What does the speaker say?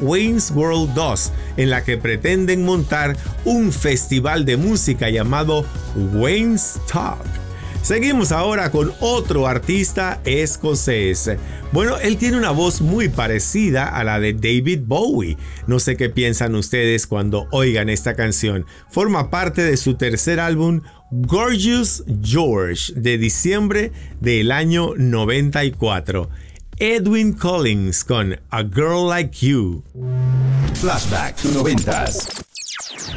Wayne's World 2, en la que pretenden montar un festival de música llamado Wayne's Talk. Seguimos ahora con otro artista escocés. Bueno, él tiene una voz muy parecida a la de David Bowie. No sé qué piensan ustedes cuando oigan esta canción. Forma parte de su tercer álbum, Gorgeous George, de diciembre del año 94. Edwyn Collins con A Girl Like You. Flashback to 90s.